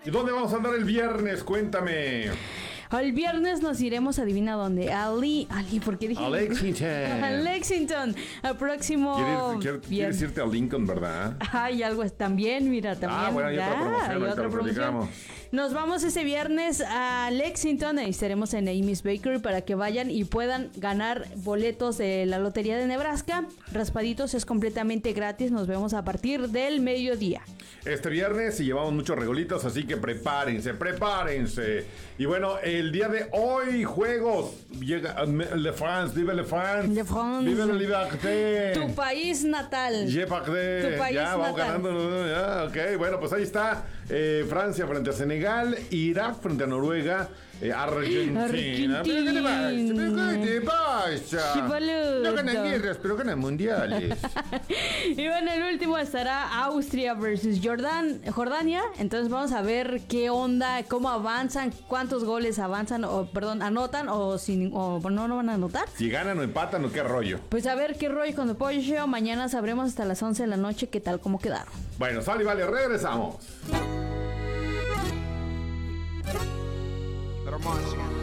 ¿Y dónde vamos a andar el viernes? Cuéntame. El viernes nos iremos, adivina dónde. Ali, ¿por qué dije? A Lexington. A Lexington. El próximo ¿Quieres irte a Lincoln, verdad? Ay, algo también, mira, también. Bueno, hay otra promoción. Nos vamos ese viernes a Lexington y estaremos en Amy's Bakery para que vayan y puedan ganar boletos de la Lotería de Nebraska. Raspaditos, es completamente gratis. Nos vemos a partir del mediodía. Este viernes y llevamos muchos regalitos, así que prepárense. Y bueno, el día de hoy, juegos. Llega Le France, vive Le France. Le France. Vive la liberté. Tu país natal. Tu país ya, vamos natal. ganando. Ya, ok, bueno, pues ahí está. Francia frente a Senegal, Irak frente a Noruega, Argentina. ¿Qué te pasa? No ganan guerras, pero ganan mundiales. Y bueno, el último estará Austria versus Jordania. Entonces vamos a ver qué onda, cómo avanzan, cuántos goles anotan o no van a anotar. Si ganan o empatan o qué rollo. Pues a ver qué rollo con el pollo. Mañana sabremos hasta las 11 de la noche qué tal, cómo quedaron. Bueno, sale y vale, regresamos. Ромашка.